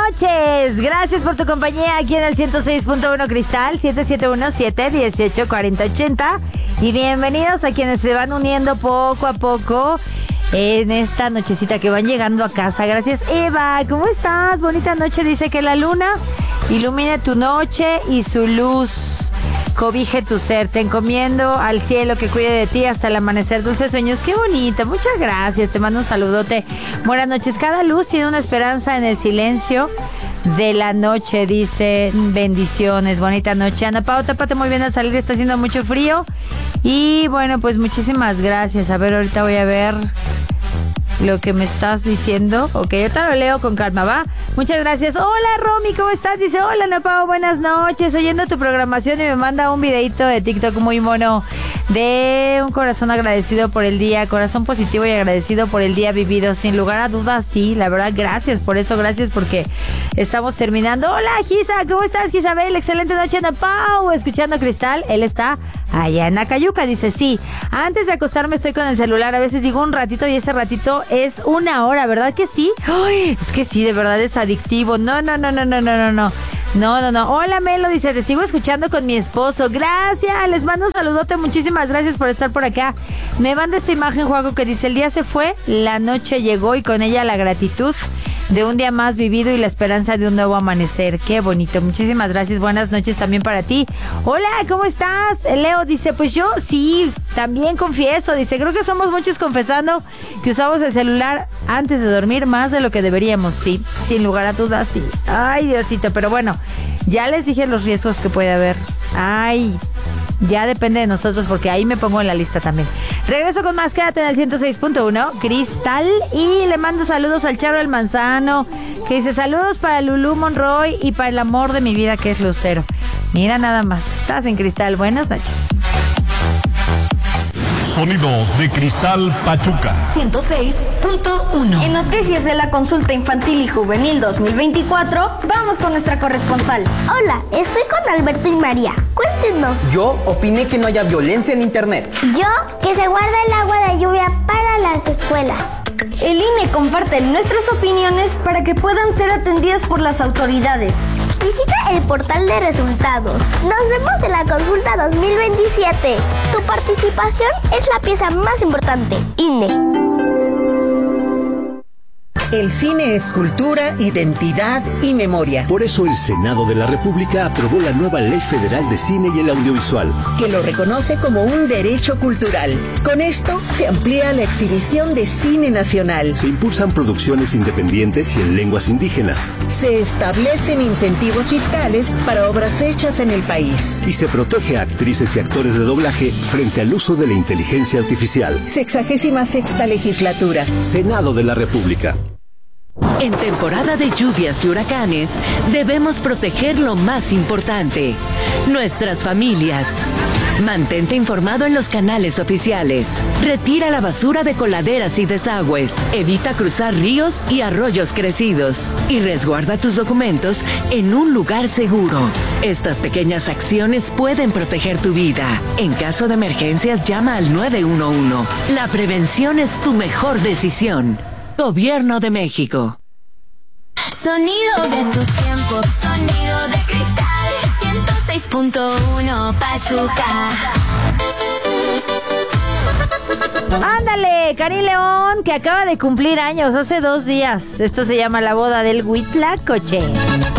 noches. Gracias por tu compañía aquí en el 106.1 Cristal, 771-718-4080. Y bienvenidos a quienes se van uniendo poco a poco en esta nochecita que van llegando a casa. Gracias, Eva. ¿Cómo estás? Bonita noche. Dice que la luna ilumine tu noche y su luz cobije tu ser. Te encomiendo al cielo que cuide de ti hasta el amanecer. Dulces sueños. Qué bonita. Muchas gracias. Te mando un saludote. Buenas noches. Cada luz tiene una esperanza en el silencio de la noche, dice. Bendiciones. Bonita noche. Ana Pau, tápate muy bien al salir. Está haciendo mucho frío. Y bueno, pues muchísimas gracias. A ver, ahorita voy a ver lo que me estás diciendo. Ok, yo te lo leo con calma, ¿va? Muchas gracias. Hola, Romy, ¿cómo estás? Dice, hola, Ana Pau, buenas noches. Oyendo tu programación y me manda un videito de TikTok muy mono de un corazón agradecido por el día, corazón positivo y agradecido por el día vivido. Sin lugar a dudas, sí, la verdad, gracias por eso, gracias porque estamos terminando. Hola, Gisa, ¿cómo estás, Gisabel? Excelente noche, Ana Pau. Escuchando Cristal, él está allá en Acayuca. Dice, sí, antes de acostarme estoy con el celular. A veces digo un ratito y ese ratito es una hora, ¿verdad que sí? Ay, es que sí, de verdad es adictivo. No. Hola, Melo, dice, te sigo escuchando con mi esposo. Gracias, les mando un saludote. Muchísimas gracias por estar por acá. Me manda esta imagen, Juaco, que dice, el día se fue, la noche llegó y con ella la gratitud de un día más vivido y la esperanza de un nuevo amanecer. Qué bonito. Muchísimas gracias. Buenas noches también para ti. Hola, ¿cómo estás? Leo dice, pues yo sí, también confieso. Dice, creo que somos muchos confesando que usamos el celular antes de dormir más de lo que deberíamos. Sí, sin lugar a dudas, sí. Ay, Diosito, pero bueno, ya les dije los riesgos que puede haber. Ay, ya depende de nosotros porque ahí me pongo en la lista también. Regreso con más, quédate en el 106.1 Cristal y le mando saludos al Charo del Manzano que dice saludos para Lulú Monroy y para el amor de mi vida que es Lucero. Mira nada más, estás en Cristal, buenas noches. Sonidos de Cristal Pachuca 106.1. En noticias de la consulta infantil y juvenil 2024, vamos con nuestra corresponsal. Hola, estoy con Alberto y María. Cuéntenos. Yo opiné que no haya violencia en internet. Yo, que se guarda el agua de lluvia para las escuelas. El INE comparte nuestras opiniones para que puedan ser atendidas por las autoridades. Visita el portal de resultados. Nos vemos en la consulta 2027. Tu participación es la pieza más importante. INE. El cine es cultura, identidad y memoria. Por eso el Senado de la República aprobó la nueva Ley Federal de Cine y el Audiovisual, que lo reconoce como un derecho cultural. Con esto se amplía la exhibición de cine nacional. Se impulsan producciones independientes y en lenguas indígenas. Se establecen incentivos fiscales para obras hechas en el país. Y se protege a actrices y actores de doblaje frente al uso de la inteligencia artificial. 66ª legislatura. Senado de la República. En temporada de lluvias y huracanes, debemos proteger lo más importante, nuestras familias. Mantente informado en los canales oficiales. Retira la basura de coladeras y desagües. Evita cruzar ríos y arroyos crecidos. Y resguarda tus documentos en un lugar seguro. Estas pequeñas acciones pueden proteger tu vida. En caso de emergencias, llama al 911. La prevención es tu mejor decisión. Gobierno de México. Sonido de tu tiempo, sonido de Cristal, 106.1 Pachuca. Ándale, Karim León, que acaba de cumplir años hace 2 días. Esto se llama La Boda del Huitlacoche.